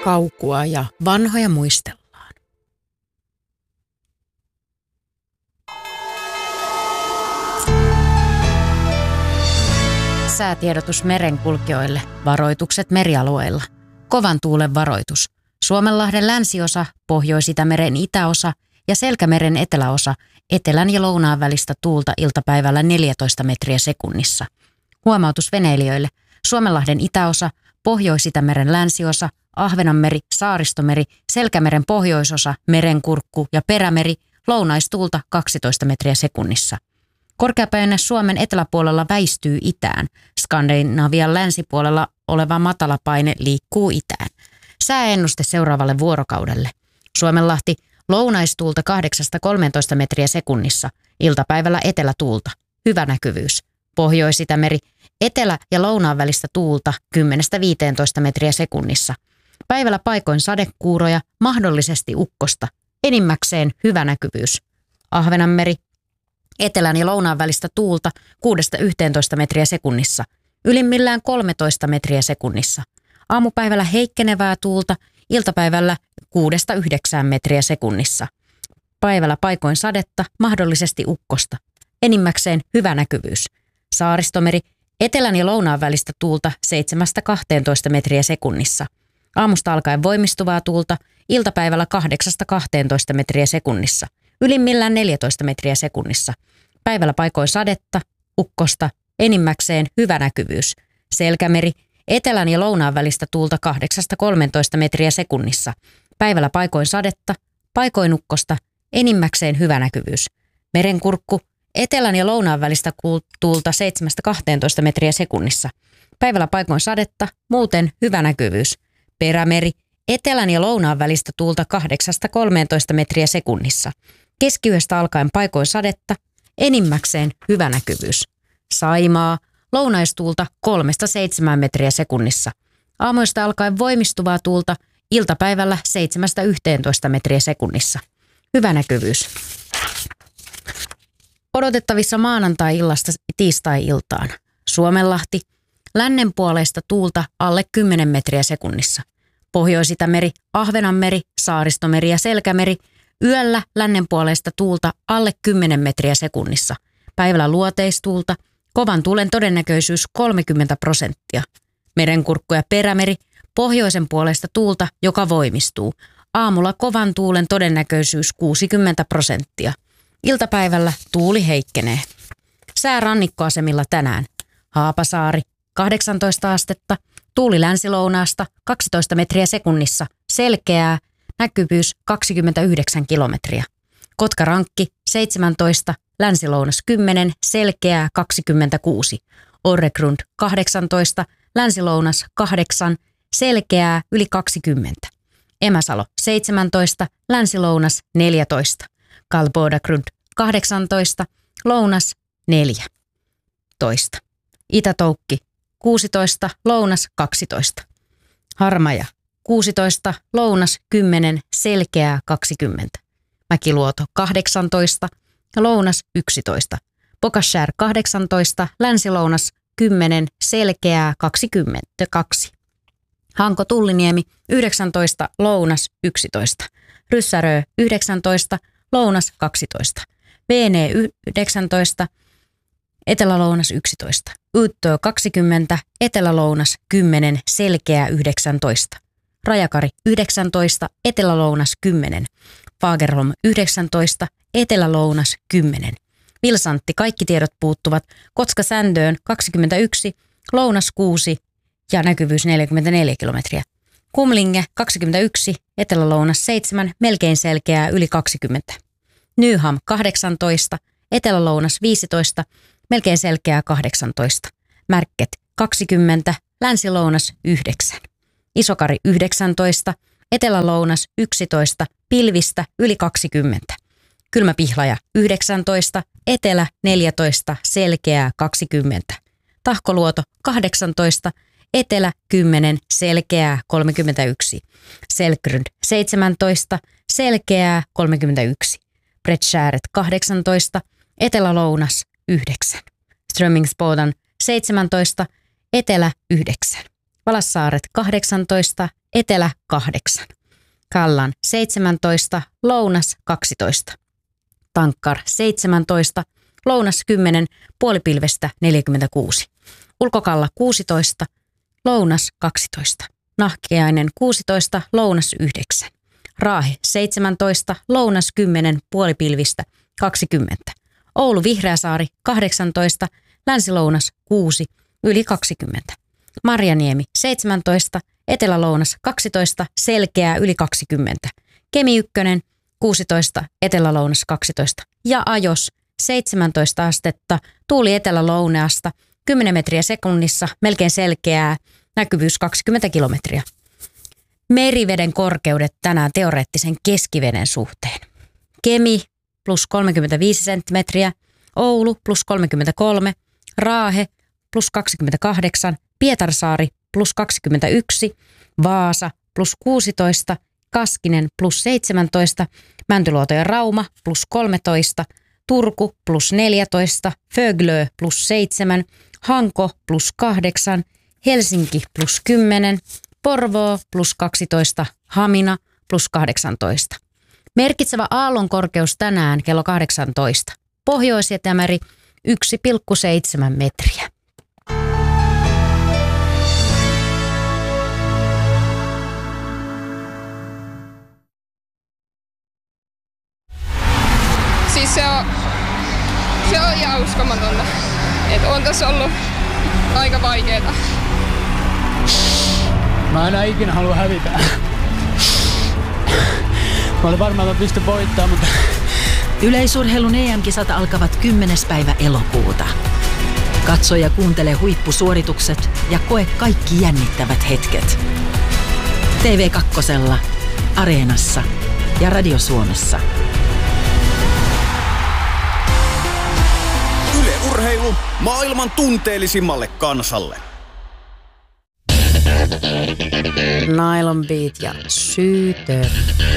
haukua ja vanhoja muistellaan. Säätiedotus merenkulkijoille, varoitukset merialueilla, kovan tuulen varoitus, Suomenlahden länsiosa, Pohjois-Itämeren itäosa ja Selkämeren eteläosa, etelän ja lounaan välistä tuulta iltapäivällä 14 metriä sekunnissa. Huomautus veneilijöille, Suomenlahden itäosa, Pohjois-Itämeren länsiosa, Ahvenanmeri, Saaristomeri, Selkämeren pohjoisosa, Merenkurkku ja Perämeri, lounaistuulta 12 metriä sekunnissa. Korkeapaine Suomen eteläpuolella väistyy itään. Skandinavian länsipuolella oleva matalapaine liikkuu itään. Sääennuste seuraavalle vuorokaudelle. Suomenlahti, lounaistuulta 8-13 metriä sekunnissa, iltapäivällä etelätuulta, hyvä näkyvyys. Pohjois-Itämeri, etelä- ja lounaan välistä tuulta 10-15 metriä sekunnissa. Päivällä paikoin sadekuuroja, mahdollisesti ukkosta, enimmäkseen hyvä näkyvyys. Ahvenanmeri, etelän ja lounaan välistä tuulta 6-11 metriä sekunnissa, ylimmillään 13 metriä sekunnissa. Aamupäivällä heikkenevää tuulta, iltapäivällä 6-9 metriä sekunnissa. Päivällä paikoin sadetta, mahdollisesti ukkosta, enimmäkseen hyvä näkyvyys. Saaristomeri, etelän ja lounaan välistä tuulta 7-12 metriä sekunnissa. Aamusta alkaen voimistuvaa tuulta, iltapäivällä 8-12 metriä sekunnissa, ylimmillään 14 metriä sekunnissa. Päivällä paikoin sadetta, ukkosta, enimmäkseen hyvä näkyvyys. Selkämeri, etelän ja lounaan välistä tuulta 8-13 metriä sekunnissa. Päivällä paikoin sadetta, paikoin ukkosta, enimmäkseen hyvä näkyvyys. Merenkurkku, etelän ja lounaan välistä tuulta 7-12 metriä sekunnissa. Päivällä paikoin sadetta, muuten hyvä näkyvyys. Perämeri, etelän ja lounaan välistä tuulta 8-13 metriä sekunnissa. Keskiyöstä alkaen paikoin sadetta, enimmäkseen hyvä näkyvyys. Saimaa, lounaistuulta 3-7 metriä sekunnissa. Aamuista alkaen voimistuvaa tuulta, iltapäivällä 7-11 metriä sekunnissa. Hyvä näkyvyys. Odotettavissa maanantai-illasta tiistai-iltaan. Suomenlahti, lännenpuoleista tuulta alle 10 metriä sekunnissa. Pohjois-Itämeri, Ahvenanmeri, Saaristomeri ja Selkämeri, yöllä lännenpuoleista tuulta alle 10 metriä sekunnissa. Päivällä luoteistuulta, kovan tuulen todennäköisyys 30%. Merenkurkku ja Perämeri, pohjoisen puolesta tuulta, joka voimistuu. Aamulla kovan tuulen todennäköisyys 60%. Iltapäivällä tuuli heikkenee. Sää rannikkoasemilla tänään. Haapasaari, 18 astetta, tuuli länsilounaasta 12 metriä sekunnissa, selkeää, näkyvyys 29 kilometriä. Kotkarankki, 17, länsilounas 10, selkeää 26. Orregrund, 18, länsilounas 8, selkeää yli 20. Emäsalo, 17, länsilounas 14. Kalbodagrund, 18, lounas 14. Itätoukki, 16, lounas 12. Harmaja, 16, lounas 10, selkeää 20. Mäkiluoto, 18, lounas 11. Pokashär, 18, länsilounas 10, selkeää 22. Hanko Tulliniemi, 19, lounas 11. Ryssärö, 19, lounas 12. Vene 19, etelälounas 11. Uttö 20, etelälounas 10, selkeä 19. Rajakari 19, etelälounas 10. Fagerholm 19, etelälounas 10. Vilsantti, kaikki tiedot puuttuvat. Kotska-Sändöön 21, lounas 6 ja näkyvyys 44 kilometriä. Kumlinge 21, etelälounas 7, melkein selkeää yli 20. Nyham 18, etelälounas 15, melkein selkeää 18. Märket 20, länsilounas 9. Isokari 19, etelälounas 11, pilvistä yli 20. Kylmäpihlaja 19, etelä 14, selkeää 20. Tahkoluoto 18, etelä 10, selkeää 31. Selkrund 17, selkeää 31. Bredskääret 18, etelälounas 9. Strömmingsbodan 17, etelä 9. Valassaaret 18, etelä 8. Kallan 17, lounas 12. Tankkar 17, lounas 10, puolipilvestä 46. Ulkokalla 16, lounas 12. Nahkeainen 16, lounas 9. Raahe 17, lounas 10, puolipilvistä 20. Oulu Vihreäsaari 18, länsilounas 6, yli 20. Marjaniemi 17, etelälounas 12, selkeää yli 20. Kemi 1 16, etelälounas 12 ja Ajos 17 astetta, tuuli etelälouneasta 10 metriä sekunnissa, melkein selkeää, näkyvyys 20 kilometriä. Meriveden korkeudet tänään teoreettisen keskiveden suhteen. Kemi plus 35 senttimetriä, Oulu plus 33, Raahe plus 28, Pietarsaari plus 21, Vaasa plus 16, Kaskinen plus 17, Mäntyluoto ja Rauma plus 13, Turku plus 14, Föglö plus 7, Hanko plus 8, Helsinki plus 10, Porvoo plus 12, Hamina plus 18. Merkitsevä aallonkorkeus tänään kello 18. Pohjois-Itämeri 1,7 metriä. Siis se on ihan uskomatonta. Että on tässä ollut aika vaikeeta. Mä enää ikinä halua hävitä. Mä olin varmaan, että mä pystyn voittamaan, mutta... Yleisurheilun EM-kisat alkavat 10. päivä elokuuta. Katso ja kuuntele huippusuoritukset ja koe kaikki jännittävät hetket. TV2, Areenassa ja Radio Suomessa. Yle Urheilu maailman tunteellisimmalle kansalle. Nylon Beat ja Shooter.